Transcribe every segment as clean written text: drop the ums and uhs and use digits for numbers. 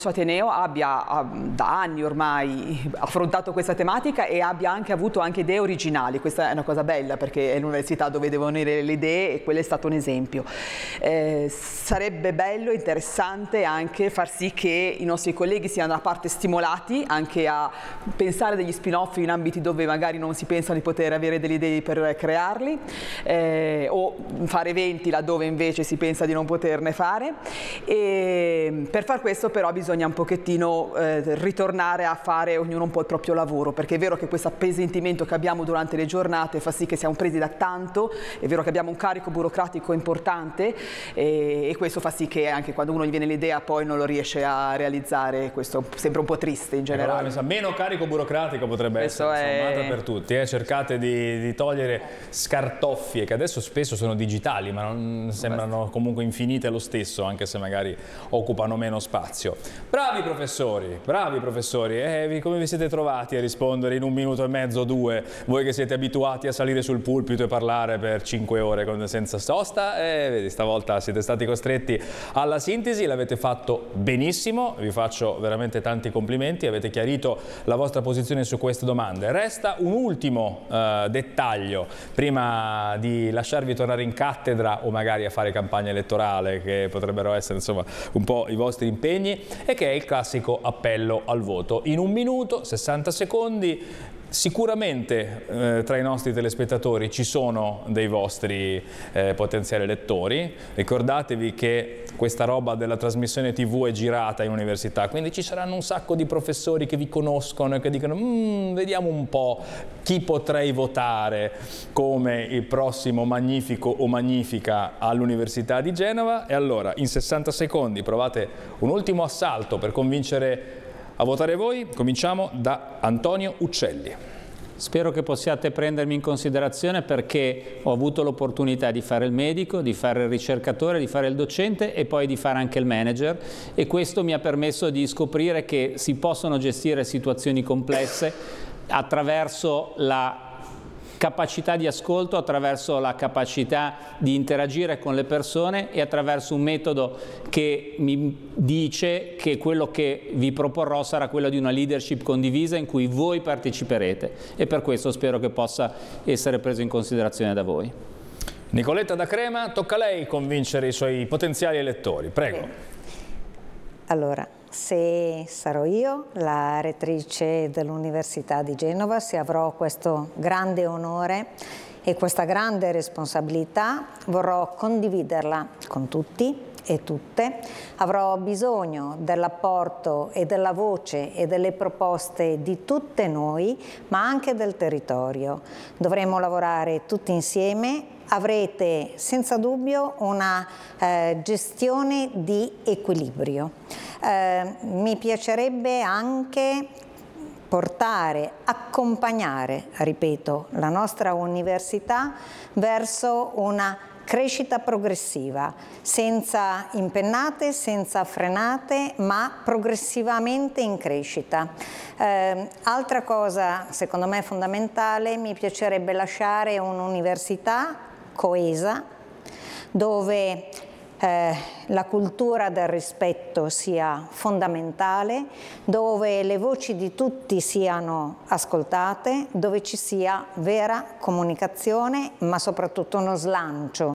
Ateneo abbia da anni ormai affrontato questa tematica e abbia avuto idee originali. Questa è una cosa bella, perché è l'università dove devono venire le idee e quello è stato un esempio. Sarebbe bello, interessante anche far sì che i nostri colleghi siano a parte stimolati anche a pensare degli spin-off in ambiti dove magari non si pensa di poter avere delle idee per crearli, o fare eventi laddove invece si pensa di non poterne fare. E per far questo però bisogna un pochettino ritornare a fare ognuno un po' il proprio lavoro, perché è vero che questo appesantimento che abbiamo durante le giornate fa sì che siamo presi da tanto, è vero che abbiamo un carico burocratico importante e questo fa sì che anche quando uno gli viene l'idea poi non lo riesce a realizzare. Questo sembra un po' triste in generale. Meno carico burocratico potrebbe essere un mantra per tutti. Cercate di togliere scartoffie che adesso spesso sono digitali ma non sembrano comunque infinite lo stesso, anche se magari occupano meno spazio. Bravi professori, come vi siete trovati a rispondere in 1 minuto e mezzo, 2, voi che siete abituati a salire sul pulpito e parlare per 5 ore senza sosta? Vedi, stavolta siete stati costretti alla sintesi, l'avete fatto benissimo, vi faccio veramente tanti complimenti, avete chiarito la vostra posizione su queste domande. Resta un ultimo dettaglio prima di lasciarvi tornare in cattedra o magari a fare campagna elettorale, che potrebbero essere insomma un po' i vostri impegni, e che è il classico appello al voto. In 1 minuto, 60 secondi, sicuramente tra i nostri telespettatori ci sono dei vostri potenziali elettori. Ricordatevi che questa roba della trasmissione TV è girata in università, quindi ci saranno un sacco di professori che vi conoscono e che dicono vediamo un po' chi potrei votare come il prossimo magnifico o magnifica all'Università di Genova. E allora in 60 secondi provate un ultimo assalto per convincere a votare voi. Cominciamo da Antonio Uccelli. Spero che possiate prendermi in considerazione, perché ho avuto l'opportunità di fare il medico, di fare il ricercatore, di fare il docente e poi di fare anche il manager, e questo mi ha permesso di scoprire che si possono gestire situazioni complesse attraverso la capacità di ascolto, attraverso la capacità di interagire con le persone e attraverso un metodo che mi dice che quello che vi proporrò sarà quello di una leadership condivisa in cui voi parteciperete, e per questo spero che possa essere preso in considerazione da voi. Nicoletta da Crema, tocca a lei convincere i suoi potenziali elettori, prego. Allora, se sarò io la rettrice dell'Università di Genova, se avrò questo grande onore e questa grande responsabilità, vorrò condividerla con tutti e tutte. Avrò bisogno dell'apporto e della voce e delle proposte di tutte noi, ma anche del territorio. Dovremo lavorare tutti insieme. Avrete senza dubbio una gestione di equilibrio. Mi piacerebbe anche portare, accompagnare, ripeto, la nostra università verso una crescita progressiva, senza impennate, senza frenate, ma progressivamente in crescita. Altra cosa, secondo me fondamentale, mi piacerebbe lasciare un'università coesa, dove la cultura del rispetto sia fondamentale, dove le voci di tutti siano ascoltate, dove ci sia vera comunicazione, ma soprattutto uno slancio.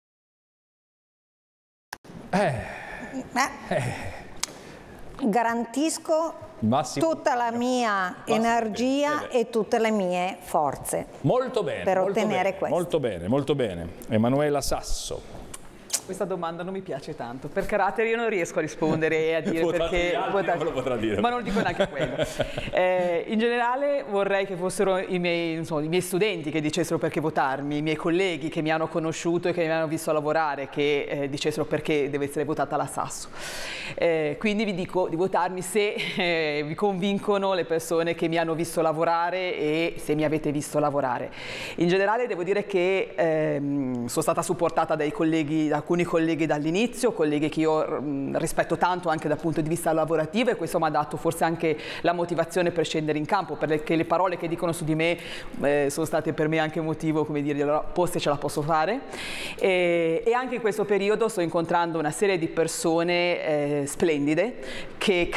Garantisco tutta la mia energia e tutte le mie forze. Molto bene, per molto ottenere bene, questo. molto bene, molto bene. Emanuela Sasso. Questa domanda non mi piace tanto, per carattere io non riesco a rispondere e a dire perché lo potrà dire. Ma non dico neanche quello. In generale vorrei che fossero i miei studenti che dicessero perché votarmi, i miei colleghi che mi hanno conosciuto e che mi hanno visto lavorare, che dicessero perché deve essere votata la Sasso. Quindi vi dico di votarmi se vi convincono le persone che mi hanno visto lavorare e se mi avete visto lavorare. In generale devo dire che sono stata supportata dai colleghi, da alcuni alcuni colleghi dall'inizio, colleghi che io rispetto tanto anche dal punto di vista lavorativo, e questo mi ha dato forse anche la motivazione per scendere in campo, perché le parole che dicono su di me sono state per me anche motivo, come dire, allora se ce la posso fare. E anche in questo periodo sto incontrando una serie di persone splendide che